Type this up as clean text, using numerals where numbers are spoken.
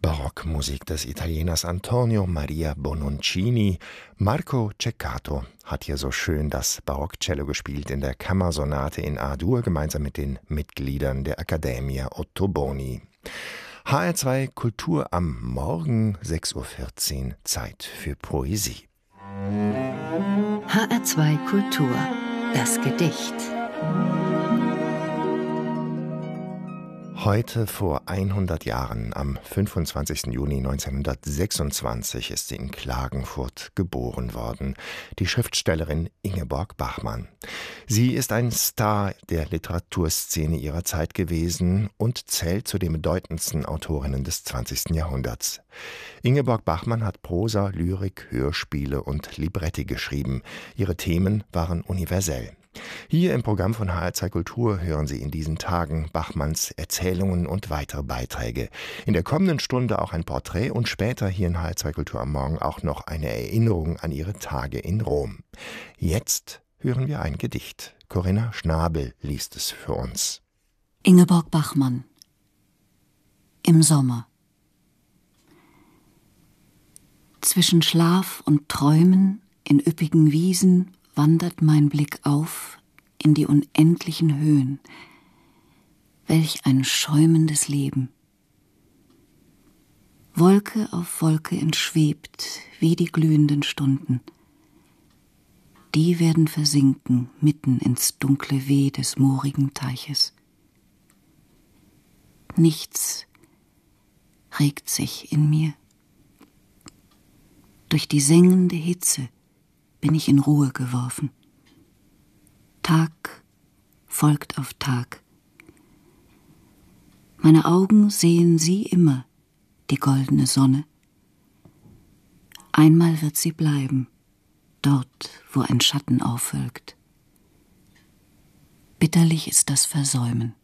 Barockmusik des Italieners Antonio Maria Bononcini. Marco Ceccato hat hier so schön das Barockcello gespielt in der Kammersonate in A-Dur gemeinsam mit den Mitgliedern der Accademia Ottoboni. HR2 Kultur am Morgen, 6:14 Uhr, Zeit für Poesie. HR2 Kultur, das Gedicht. Heute vor 100 Jahren, am 25. Juni 1926, ist sie in Klagenfurt geboren worden, die Schriftstellerin Ingeborg Bachmann. Sie ist ein Star der Literaturszene ihrer Zeit gewesen und zählt zu den bedeutendsten Autorinnen des 20. Jahrhunderts. Ingeborg Bachmann hat Prosa, Lyrik, Hörspiele und Libretti geschrieben. Ihre Themen waren universell. Hier im Programm von HR2 Kultur hören Sie in diesen Tagen Bachmanns Erzählungen und weitere Beiträge. In der kommenden Stunde auch ein Porträt und später hier in HR2 Kultur am Morgen auch noch eine Erinnerung an ihre Tage in Rom. Jetzt hören wir ein Gedicht. Corinna Schnabel liest es für uns. Ingeborg Bachmann. Im Sommer. Zwischen Schlaf und Träumen in üppigen Wiesen wandert mein Blick auf in die unendlichen Höhen. Welch ein schäumendes Leben. Wolke auf Wolke entschwebt wie die glühenden Stunden. Die werden versinken mitten ins dunkle Weh des moorigen Teiches. Nichts regt sich in mir. Durch die sengende Hitze bin ich in Ruhe geworfen. Tag folgt auf Tag. Meine Augen sehen sie immer, die goldene Sonne. Einmal wird sie bleiben, dort, wo ein Schatten aufwölkt. Bitterlich ist das Versäumen.